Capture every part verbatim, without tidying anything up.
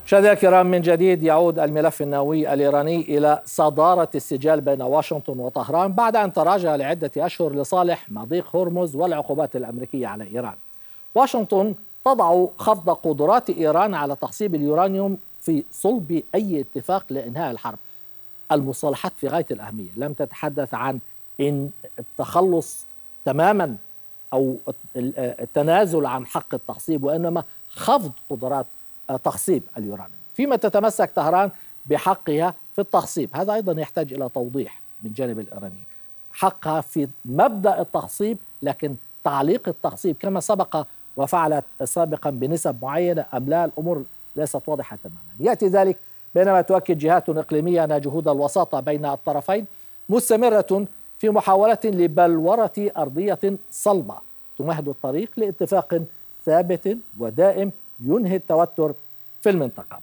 مشاهدينا الكرام، من جديد يعود الملف النووي الإيراني إلى صدارة السجال بين واشنطن وطهران بعد أن تراجع لعدة أشهر لصالح مضيق هرمز والعقوبات الأمريكية على إيران. واشنطن تضع خفض قدرات إيران على تخصيب اليورانيوم في صلب أي اتفاق لإنهاء الحرب. المصطلحات في غاية الأهمية، لم تتحدث عن إن التخلص تماما أو التنازل عن حق التخصيب، وإنما خفض قدرات تخصيب اليورانيوم، فيما تتمسك طهران بحقها في التخصيب. هذا أيضا يحتاج إلى توضيح من جانب الإيراني، حقها في مبدأ التخصيب، لكن تعليق التخصيب كما سبق وفعلت سابقا بنسب معينة أم لا، الأمور ليست واضحة تماما. يأتي ذلك بينما تؤكد جهات إقليمية أن جهود الوساطة بين الطرفين مستمرة في محاولة لبلورة أرضية صلبة تمهد الطريق لاتفاق ثابت ودائم ينهي التوتر في المنطقة.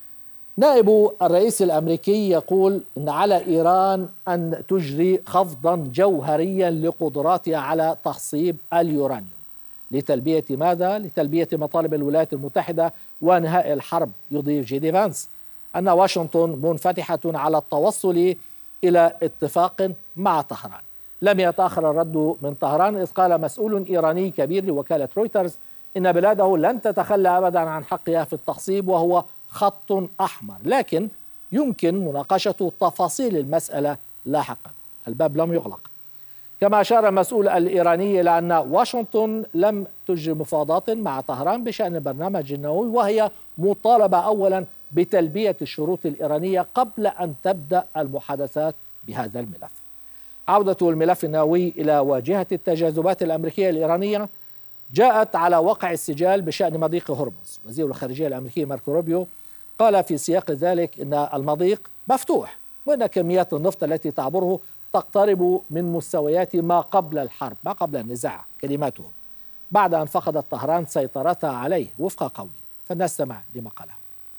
نائب الرئيس الأمريكي يقول إن على إيران أن تجري خفضا جوهريا لقدراتها على تخصيب اليورانيوم لتلبية ماذا؟ لتلبية مطالب الولايات المتحدة وانهاء الحرب. يضيف جيدي فانس أن واشنطن منفتحة على التوصل إلى اتفاق مع طهران. لم يتأخر الرد من طهران، إذ قال مسؤول إيراني كبير لوكالة رويترز إن بلاده لن تتخلى أبدا عن حقها في التخصيب، وهو خط أحمر، لكن يمكن مناقشة تفاصيل المسألة لاحقا. الباب لم يغلق. كما أشار المسؤول الإيراني إلى أن واشنطن لم تجري مفاوضات مع طهران بشأن البرنامج النووي، وهي مطالبة أولا بتلبية الشروط الإيرانية قبل أن تبدأ المحادثات بهذا الملف. عودة الملف النووي إلى واجهة التجاذبات الأمريكية الإيرانية جاءت على وقع السجال بشأن مضيق هرمز. وزير الخارجية الأمريكي ماركو روبيو قال في سياق ذلك إن المضيق مفتوح، وإن كميات النفط التي تعبره تقترب من مستويات ما قبل الحرب، ما قبل النزاع، كلماته، بعد أن فقدت طهران سيطرتها عليه وفق قوله. فلنستمع لما قاله.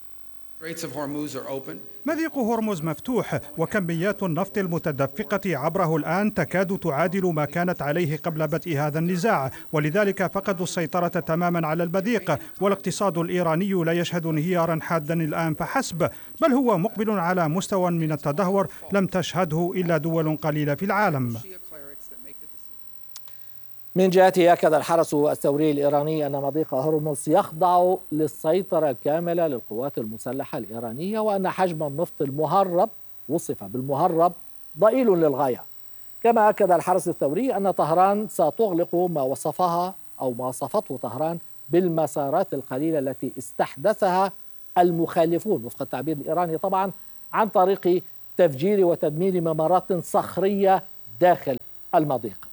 مضيق هرمز مفتوح، وكميات النفط المتدفقة عبره الآن تكاد تعادل ما كانت عليه قبل بدء هذا النزاع، ولذلك فقدوا السيطرة تماما على المضيق. والاقتصاد الإيراني لا يشهد انهيارا حادا الآن فحسب، بل هو مقبل على مستوى من التدهور لم تشهده إلا دول قليلة في العالم. من جهته أكد الحرس الثوري الإيراني أن مضيق هرمز يخضع للسيطرة الكاملة للقوات المسلحة الإيرانية، وأن حجم النفط المهرب، وصف بالمهرب، ضئيل للغاية. كما أكد الحرس الثوري أن طهران ستغلق ما وصفها أو ما وصفته طهران بالمسارات القليلة التي استحدثها المخالفون وفق التعبير الإيراني طبعا، عن طريق تفجير وتدمير ممرات صخرية داخل المضيق.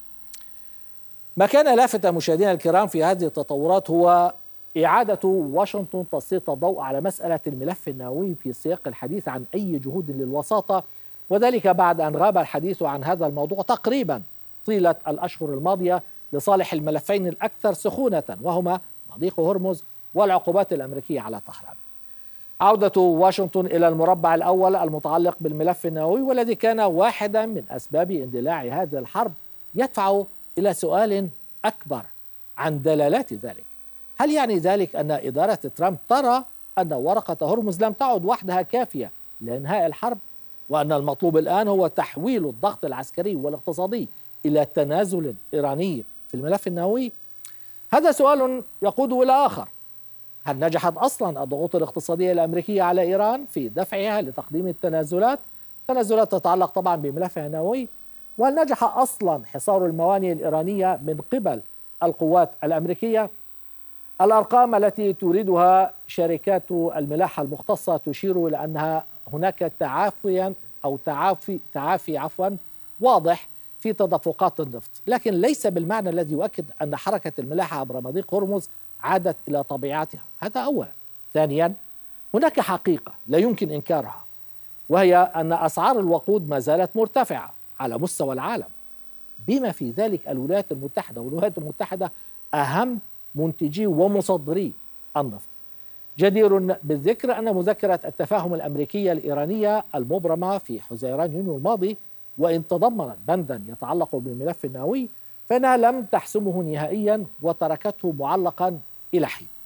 ما كان لافتا مشاهدينا الكرام في هذه التطورات هو إعادة واشنطن تسليط الضوء على مسألة الملف النووي في سياق الحديث عن أي جهود للوساطة، وذلك بعد أن غاب الحديث عن هذا الموضوع تقريبا طيلة الأشهر الماضية لصالح الملفين الأكثر سخونة، وهما مضيق هرمز والعقوبات الأمريكية على طهران. عودة واشنطن إلى المربع الأول المتعلق بالملف النووي والذي كان واحدا من أسباب اندلاع هذه الحرب يدفع إلى سؤال أكبر عن دلالات ذلك. هل يعني ذلك أن إدارة ترامب ترى أن ورقة هرمز لم تعد وحدها كافية لإنهاء الحرب، وأن المطلوب الآن هو تحويل الضغط العسكري والاقتصادي إلى تنازل إيراني في الملف النووي؟ هذا سؤال يقود إلى آخر. هل نجحت أصلا الضغوط الاقتصادية الأمريكية على إيران في دفعها لتقديم التنازلات؟ تنازلات تتعلق طبعا بملفها النووي. وهل نجح أصلا حصار الموانئ الإيرانية من قبل القوات الأمريكية؟ الأرقام التي تريدها شركات الملاحة المختصة تشير إلى أنها هناك تعافيا أو تعافي تعافي عفوا واضح في تدفقات النفط، لكن ليس بالمعنى الذي يؤكد أن حركة الملاحة عبر مضيق هرمز عادت إلى طبيعتها. هذا أولا. ثانيا، هناك حقيقة لا يمكن إنكارها، وهي أن أسعار الوقود ما زالت مرتفعة على مستوى العالم، بما في ذلك الولايات المتحدة، والولايات المتحدة أهم منتجي ومصدري النفط. جدير بالذكر أن مذكرة التفاهم الأمريكية الإيرانية المبرمة في حزيران يونيو الماضي، وإن تضمنت بندا يتعلق بالملف النووي، فإنها لم تحسمه نهائيا وتركته معلقا إلى حين.